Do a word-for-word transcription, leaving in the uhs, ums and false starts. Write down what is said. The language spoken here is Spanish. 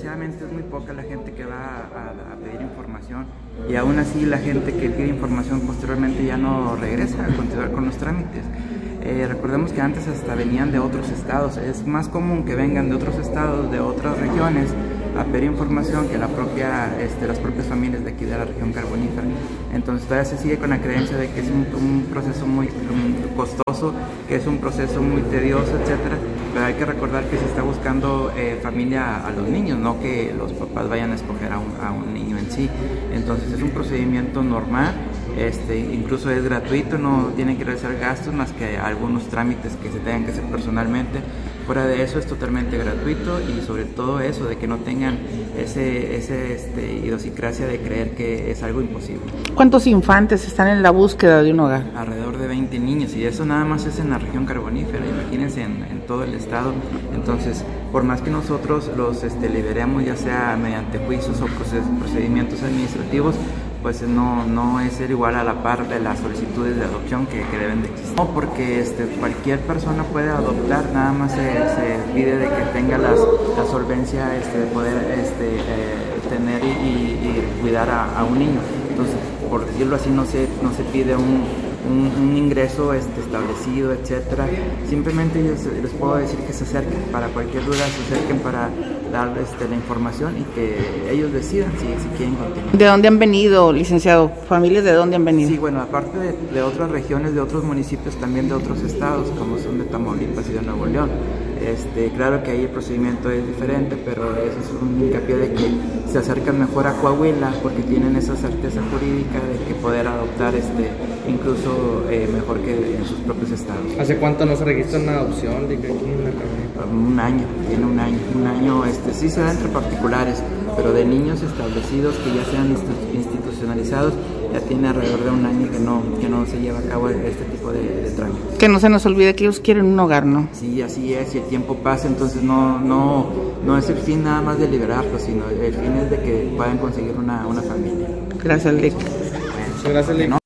desgraciadamente es muy poca la gente que va a, a pedir información, y aún así la gente que pide información posteriormente ya no regresa a continuar con los trámites. Eh, recordemos que antes hasta venían de otros estados, es más común que vengan de otros estados, de otras regiones, a pedir información que la propia, este, las propias familias de aquí de la región carbonífera. Entonces todavía se sigue con la creencia de que es un, un proceso muy um, costoso, que es un proceso muy tedioso, etcétera. Pero hay que recordar que se está buscando eh, familia a los niños, no que los papás vayan a escoger a un, a un niño en sí. Entonces es un procedimiento normal, este, incluso es gratuito, no tienen que realizar gastos más que algunos trámites que se tengan que hacer personalmente. Fuera de eso es totalmente gratuito, y sobre todo eso de que no tengan ese, ese este, idiosincrasia de creer que es algo imposible. ¿Cuántos infantes están en la búsqueda de un hogar? Alrededor de veinte niños, y eso nada más es en la región carbonífera, imagínense en, en todo el estado. Entonces, por más que nosotros los este, liberemos, ya sea mediante juicios o procedimientos administrativos, pues no, no es ser igual a la par de las solicitudes de adopción que, que deben de existir. No, porque este, cualquier persona puede adoptar, nada más se, se pide de que tenga las, la solvencia este, de poder este, eh, tener y, y, y cuidar a, a un niño. Entonces, por decirlo así, no se, no se pide un, un, un ingreso este, establecido, etcétera. Simplemente les, les puedo decir que se acerquen, para cualquier duda se acerquen para dar este, la información y que ellos decidan si, si quieren continuar. ¿De dónde han venido, licenciado? ¿Familias de dónde han venido? Sí, bueno, aparte de, de otras regiones, de otros municipios, también de otros estados, como son de Tamaulipas y de Nuevo León. Este, claro que ahí el procedimiento es diferente, pero eso es un hincapié de que se acercan mejor a Coahuila porque tienen esa certeza jurídica de que poder adoptar este, incluso eh, mejor que en sus propios estados. ¿Hace cuánto no se registra una adopción de aquí en la Carbonífera? Un año, tiene un año, un año, este, sí se da entre particulares, pero de niños establecidos que ya sean institucionalizados, ya tiene alrededor de un año que no, que no se lleva a cabo este tipo de, de trámites. Que no se nos olvide que ellos quieren un hogar, ¿no? Sí, así es, y el tiempo pasa, entonces no, no, no es el fin nada más de liberarlos, sino el fin es de que puedan conseguir una, una familia. Gracias, Lick. Muchas gracias, Lick.